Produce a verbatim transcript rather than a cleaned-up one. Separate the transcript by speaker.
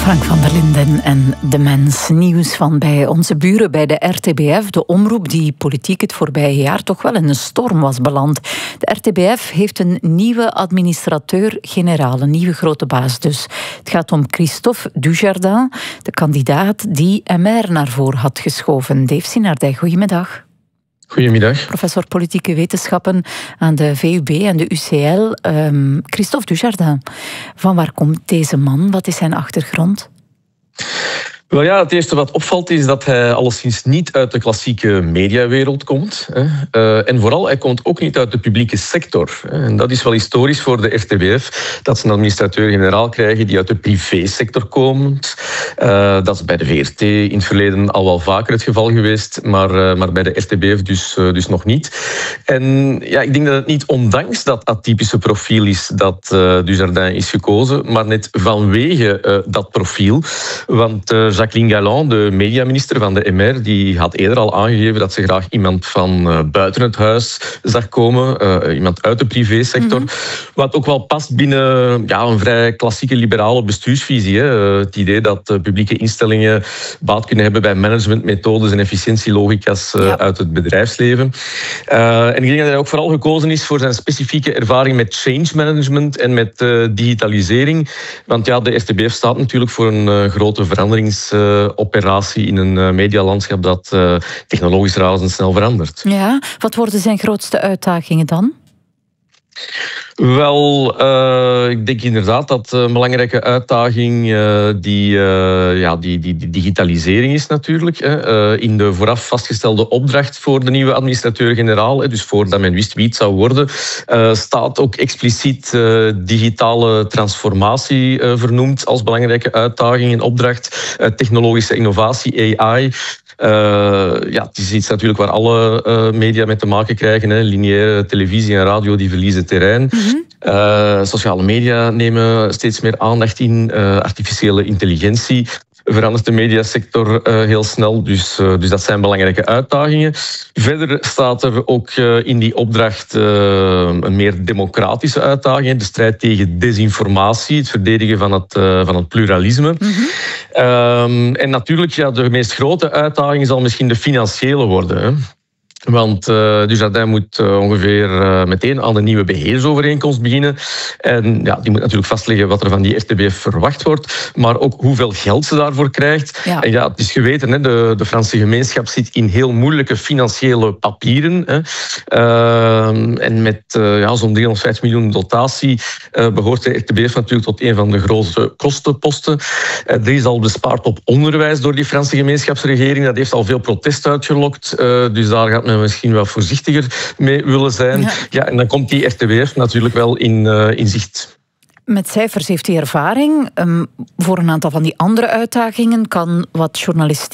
Speaker 1: Frank van der Linden en De Mens. Nieuws van bij onze buren bij de R T B F. De omroep die politiek het voorbije jaar toch wel in een storm was beland. De R T B F heeft een nieuwe administrateur-generaal, een nieuwe grote baas dus. Het gaat om Christophe Dujardin, de kandidaat die M R naar voren had geschoven. Dave Sinardij, goedemiddag.
Speaker 2: Goedemiddag.
Speaker 1: Professor politieke wetenschappen aan de V U B en de U C L. Um, Christophe Dujardin, van waar komt deze man? Wat is zijn achtergrond?
Speaker 2: Wel ja, het eerste wat opvalt is dat hij alleszins niet uit de klassieke mediawereld komt. Hè. Uh, en vooral, hij komt ook niet uit de publieke sector. En dat is wel historisch voor de R T B F, dat ze een administrateur-generaal krijgen die uit de privésector komt. Uh, dat is bij de V R T in het verleden al wel vaker het geval geweest, maar, uh, maar bij de R T B F dus, uh, dus nog niet. En ja, ik denk dat het niet ondanks dat atypische profiel is dat uh, Dujardin is gekozen, maar net vanwege uh, dat profiel. Want uh, Jacqueline Galland, de mediaminister van de M R, die had eerder al aangegeven dat ze graag iemand van uh, buiten het huis zag komen, uh, iemand uit de privésector. Mm-hmm. Wat ook wel past binnen ja, een vrij klassieke liberale bestuursvisie. Hè. Uh, het idee dat uh, publieke instellingen baat kunnen hebben bij managementmethodes en efficiëntielogica's uh, ja. uit het bedrijfsleven. Uh, en ik denk dat hij ook vooral gekozen is voor zijn specifieke ervaring met change management en met uh, digitalisering. Want ja, de R T B F staat natuurlijk voor een uh, grote veranderings Uh, operatie in een uh, medialandschap dat uh, technologisch razendsnel verandert.
Speaker 1: Ja, wat worden zijn grootste uitdagingen dan?
Speaker 2: Wel, uh, ik denk inderdaad dat een belangrijke uitdaging uh, die, uh, ja, die, die, die digitalisering is natuurlijk. Hè. Uh, in de vooraf vastgestelde opdracht voor de nieuwe administrateur-generaal, dus voordat men wist wie het zou worden, uh, staat ook expliciet uh, digitale transformatie uh, vernoemd als belangrijke uitdaging in opdracht. Uh, technologische innovatie, A I. Uh, ja, het is iets natuurlijk waar alle uh, media mee te maken krijgen. Hè. Lineaire televisie en radio die verliezen terrein. Mm-hmm. Uh, sociale media nemen steeds meer aandacht in. Uh, artificiële intelligentie verandert de mediasector uh, heel snel. Dus, uh, dus dat zijn belangrijke uitdagingen. Verder staat er ook uh, in die opdracht uh, een meer democratische uitdaging. De strijd tegen desinformatie, het verdedigen van het, uh, van het pluralisme. Mm-hmm. Um, en natuurlijk, ja, de meest grote uitdaging zal misschien de financiële worden. Hè. Want uh, Dujardin moet uh, ongeveer uh, meteen aan de nieuwe beheersovereenkomst beginnen. En ja, die moet natuurlijk vastleggen wat er van die R T B F verwacht wordt, maar ook hoeveel geld ze daarvoor krijgt. Ja. En ja, het is geweten, hè, de, de Franse gemeenschap zit in heel moeilijke financiële papieren. Hè. Uh, en met uh, ja, zo'n driehonderdvijftig miljoen dotatie uh, behoort de R T B F natuurlijk tot een van de grootste kostenposten. Uh, er is al bespaard op onderwijs door die Franse gemeenschapsregering. Dat heeft al veel protest uitgelokt. Uh, dus daar gaat men misschien wel voorzichtiger mee willen zijn. Ja. Ja, en dan komt die R T B F natuurlijk wel in, uh, in zicht.
Speaker 1: Met cijfers heeft hij ervaring. Um, voor een aantal van die andere uitdagingen kan wat journalistiek